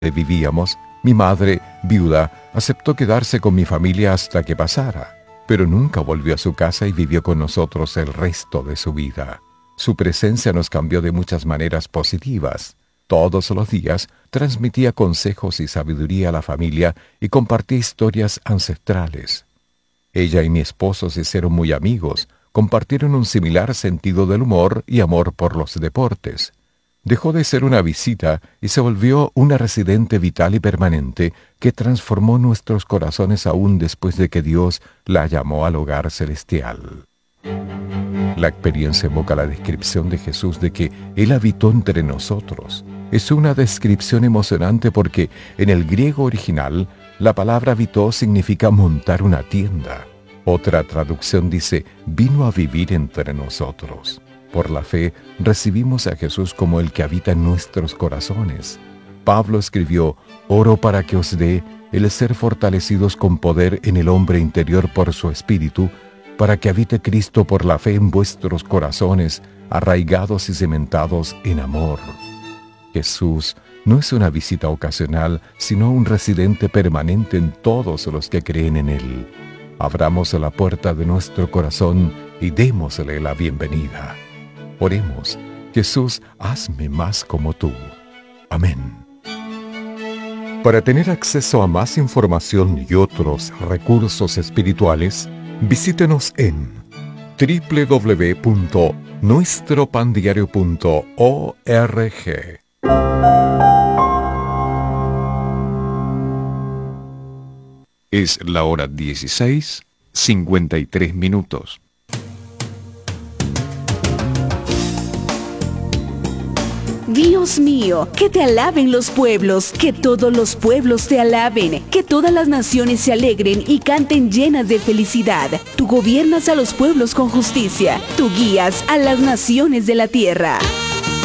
vivíamos, mi madre, viuda, aceptó quedarse con mi familia hasta que pasara, pero nunca volvió a su casa y vivió con nosotros el resto de su vida. Su presencia nos cambió de muchas maneras positivas. Todos los días transmitía consejos y sabiduría a la familia y compartía historias ancestrales. Ella y mi esposo se hicieron muy amigos, compartieron un similar sentido del humor y amor por los deportes. Dejó de ser una visita y se volvió una residente vital y permanente que transformó nuestros corazones aún después de que Dios la llamó al hogar celestial. La experiencia evoca la descripción de Jesús de que Él habitó entre nosotros. Es una descripción emocionante porque en el griego original la palabra habitó significa montar una tienda. Otra traducción dice, vino a vivir entre nosotros. Por la fe, recibimos a Jesús como el que habita en nuestros corazones. Pablo escribió, oro para que os dé el ser fortalecidos con poder en el hombre interior por su espíritu, para que habite Cristo por la fe en vuestros corazones, arraigados y cementados en amor. Jesús no es una visita ocasional, sino un residente permanente en todos los que creen en Él. Abramos la puerta de nuestro corazón y démosle la bienvenida. Oremos, Jesús, hazme más como tú. Amén. Para tener acceso a más información y otros recursos espirituales, visítenos en www.nuestropandiario.org. Es la hora 16:53. Dios mío, que te alaben los pueblos, que todos los pueblos te alaben, que todas las naciones se alegren y canten llenas de felicidad. Tú gobiernas a los pueblos con justicia, tú guías a las naciones de la tierra.